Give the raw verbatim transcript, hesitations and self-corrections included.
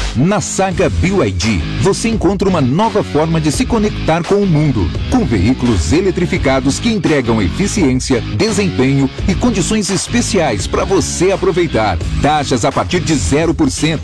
Na Saga B Y D, você encontra uma nova forma de se conectar com o mundo, com veículos eletrificados que entregam eficiência, desempenho e condições especiais para você aproveitar. Taxas a partir de zero por cento